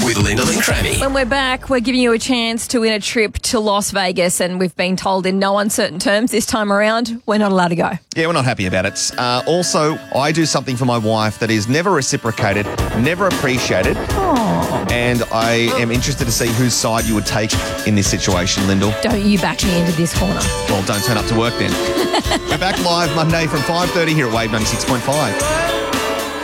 with Lyndall and Crammy. When we're back, we're giving you a chance to win a trip to Las Vegas, and we've been told in no uncertain terms this time around we're not allowed to go. Yeah, we're not happy about it. Also, I do something for my wife that is never reciprocated, never appreciated. And I am interested to see whose side you would take in this situation, Lyndall. Don't you back me into this corner. Well, don't turn up to work then. We're back live Monday from 5:30 here at Wave 96.5.